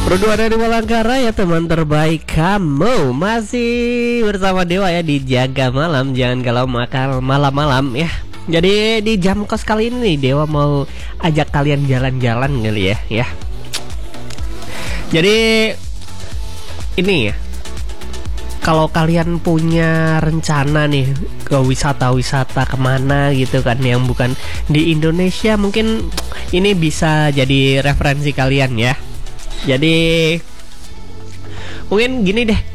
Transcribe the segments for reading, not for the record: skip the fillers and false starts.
Berdua dari Malangkara ya teman terbaik kamu. Masih bersama Dewa ya di Jaga Malam. Jangan galau makan malam-malam ya. Jadi di jam kos kali ini nih, Dewa mau ajak kalian jalan-jalan kali ya. Jadi ini ya, kalau kalian punya rencana nih ke wisata-wisata kemana gitu kan, yang bukan di Indonesia, mungkin ini bisa jadi referensi kalian ya. Jadi mungkin gini deh,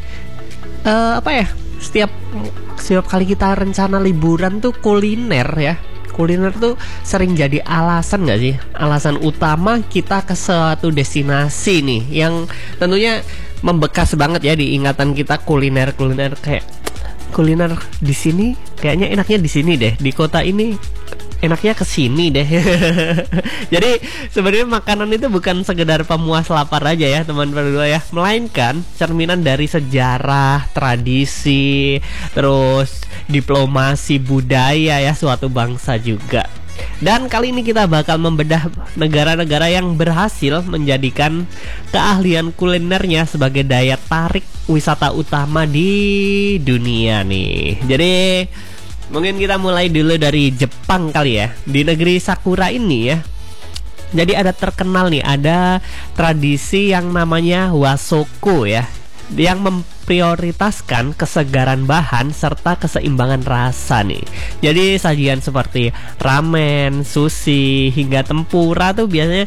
setiap kali kita rencana liburan tuh kuliner ya, kuliner tuh sering jadi alasan gak sih, alasan utama kita ke suatu destinasi nih, yang tentunya membekas banget ya di ingatan kita. Kuliner kayak kuliner di sini kayaknya enaknya di sini deh, di kota ini enaknya kesini deh. Jadi sebenarnya makanan itu bukan sekedar pemuas lapar aja ya teman berdua ya, melainkan cerminan dari sejarah, tradisi, terus diplomasi budaya ya suatu bangsa juga. Dan kali ini kita bakal membedah negara-negara yang berhasil menjadikan keahlian kulinernya sebagai daya tarik wisata utama di dunia nih. Jadi mungkin kita mulai dulu dari Jepang kali ya. Di negeri Sakura ini ya, jadi ada terkenal nih, ada tradisi yang namanya wasoko ya, yang memprioritaskan kesegaran bahan serta keseimbangan rasa nih. Jadi sajian seperti ramen, sushi, hingga tempura tuh biasanya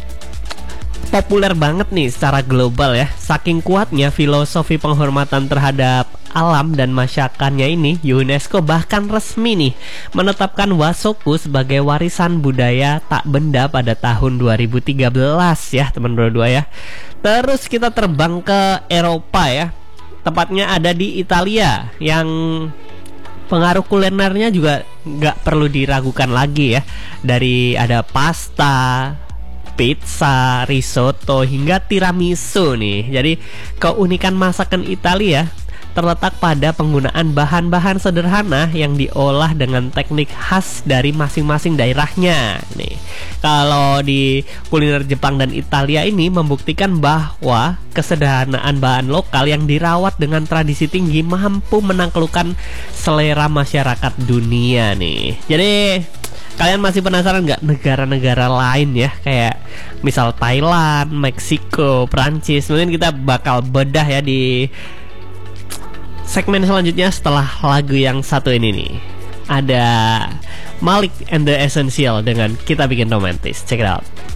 populer banget nih secara global ya. Saking kuatnya filosofi penghormatan terhadap alam dan masakannya ini, UNESCO bahkan resmi nih menetapkan wasoko sebagai warisan budaya tak benda pada tahun 2013 ya teman berdua ya. Terus kita terbang ke Eropa ya, tepatnya ada di Italia, yang pengaruh kulinernya juga nggak perlu diragukan lagi ya. Dari ada pasta, pizza, risotto, hingga tiramisu nih. Jadi keunikan masakan Italia terletak pada penggunaan bahan-bahan sederhana yang diolah dengan teknik khas dari masing-masing daerahnya nih. Kalau di kuliner Jepang dan Italia ini membuktikan bahwa kesederhanaan bahan lokal yang dirawat dengan tradisi tinggi mampu menaklukkan selera masyarakat dunia nih. Jadi kalian masih penasaran nggak negara-negara lain ya, kayak misal Thailand, Meksiko, Prancis? Mungkin kita bakal bedah ya di segmen selanjutnya setelah lagu yang satu ini nih. Ada Malik and the Essential dengan Kita Bikin Romantis. Check it out.